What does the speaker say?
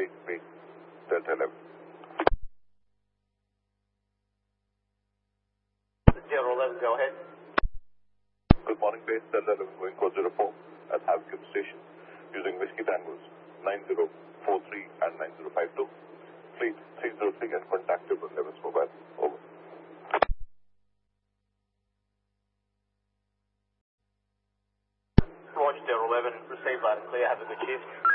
Wait, Delta 11. Delta 11, go ahead. Good morning, base Delta 11 going code 04 at Havcube Station using Whiskey Tangos 9043 and 9052. Fleet 303 and contactable Levens Mobile. Over. Roger, Delta 11, received loud and clear, have a good shift.